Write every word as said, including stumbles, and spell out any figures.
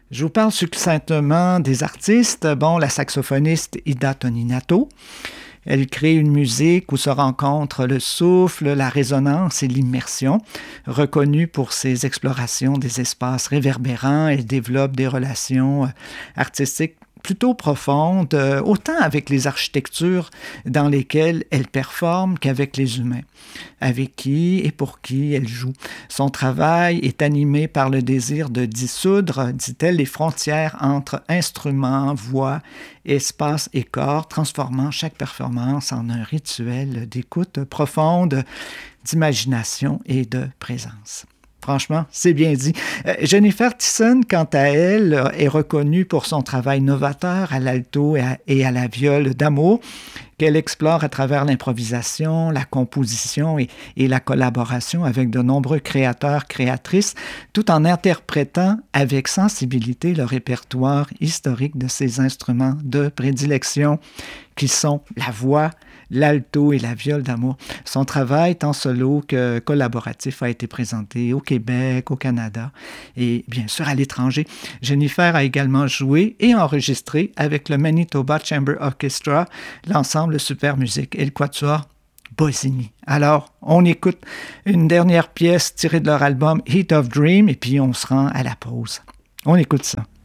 Je vous parle succinctement des artistes. Bon, la saxophoniste Ida Toninato. Elle crée une musique où se rencontrent le souffle, la résonance et l'immersion. Reconnue pour ses explorations des espaces réverbérants, elle développe des relations artistiques plutôt profonde, euh, autant avec les architectures dans lesquelles elle performe qu'avec les humains, avec qui et pour qui elle joue. Son travail est animé par le désir de dissoudre, dit-elle, les frontières entre instruments, voix, espace et corps, transformant chaque performance en un rituel d'écoute profonde, d'imagination et de présence. Franchement, c'est bien dit. Euh, Jennifer Thiessen, quant à elle, est reconnue pour son travail novateur à l'alto et à, et à la viole d'amour, qu'elle explore à travers l'improvisation, la composition et, et la collaboration avec de nombreux créateurs, créatrices, tout en interprétant avec sensibilité le répertoire historique de ses instruments de prédilection, qui sont la voix, l'alto et la viole d'amour. Son travail, tant solo que collaboratif, a été présenté au Québec, au Canada et bien sûr à l'étranger. Jennifer a également joué et enregistré avec le Manitoba Chamber Orchestra, l'ensemble Super Musique et le quatuor Bozzini. Alors, on écoute une dernière pièce tirée de leur album Heat of Dream et puis on se rend à la pause. On écoute ça.